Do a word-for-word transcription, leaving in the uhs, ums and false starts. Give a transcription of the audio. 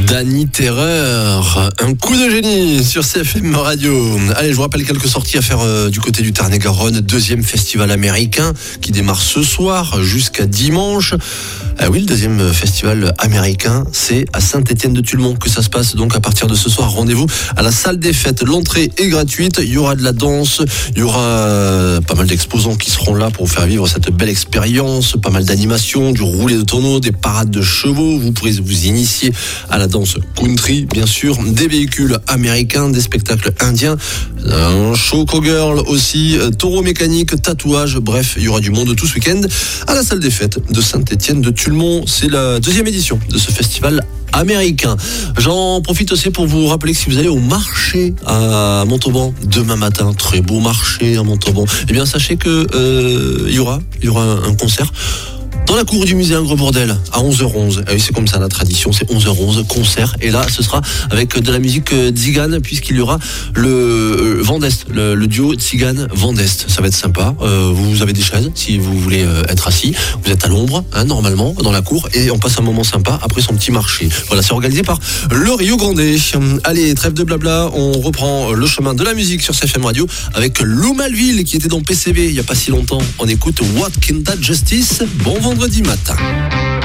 Danny Terreur, un coup de génie sur C F M Radio. Allez, je vous rappelle quelques sorties à faire euh, du côté du Tarn-et-Garonne. Deuxième festival américain qui démarre ce soir jusqu'à dimanche. Ah oui, le deuxième festival américain, c'est à Saint-Étienne-de-Tulmont que ça se passe. Donc à partir de ce soir, rendez-vous à la salle des fêtes. L'entrée est gratuite, il y aura de la danse, il y aura pas mal d'exposants qui seront là pour vous faire vivre cette belle expérience, pas mal d'animations, du roulé de tonneau, des parades de chevaux. Vous pourrez vous initier à la danse country, bien sûr, des véhicules américains, des spectacles indiens, un show cowgirl aussi, taureau mécanique, tatouage, bref, il y aura du monde tout ce week-end à la salle des fêtes de Saint-Étienne-de-Tulmont. C'est la deuxième édition de ce festival américain. J'en profite aussi pour vous rappeler que si vous allez au marché à Montauban demain matin, très beau marché à Montauban, eh bien sachez que euh, il y aura, il y aura un, un concert dans la cour du musée Un Gros Bordel à onze heures onze. Ah oui, c'est comme ça la tradition, c'est onze heures onze, concert. Et là, ce sera avec de la musique tzigane, puisqu'il y aura le euh, Vendest, le, le duo tzigane-Vendest. Ça va être sympa. Euh, vous avez des chaises si vous voulez euh, être assis. Vous êtes à l'ombre, hein, normalement, dans la cour, et on passe un moment sympa après son petit marché. Voilà, c'est organisé par le Rio Grande. Allez, trêve de blabla, on reprend le chemin de la musique sur C F M Radio avec Lou Malville qui était dans P C V il n'y a pas si longtemps. On écoute What Can That Justice. Bon vendredi matin.